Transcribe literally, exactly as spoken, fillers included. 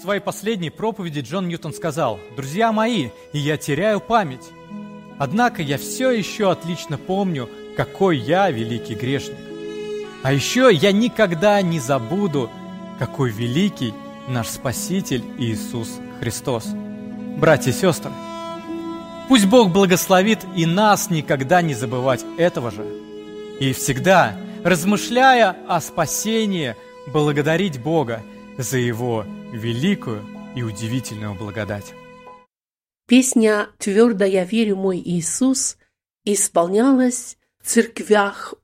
своей последней проповеди Джон Ньютон сказал: «Друзья мои, и я теряю память. Однако я все еще отлично помню, какой я великий грешник. А еще я никогда не забуду, какой великий наш Спаситель Иисус Христос». Братья и сестры, пусть Бог благословит и нас никогда не забывать этого же. И всегда, размышляя о спасении, благодарить Бога за Его великую и удивительную благодать. Песня «Твердо я верю, мой Иисус» исполнялась в церквях